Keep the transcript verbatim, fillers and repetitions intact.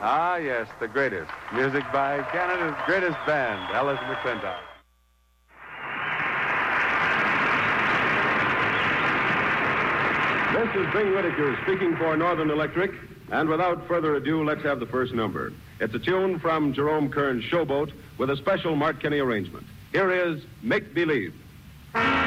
Ah, yes, the greatest. Music by Canada's greatest band, Ellis McClintock. This is Bing Whitaker speaking for Northern Electric. And without further ado, let's have the first number. It's a tune from Jerome Kern's Showboat with a special Mart Kinney arrangement. Here is Make Believe.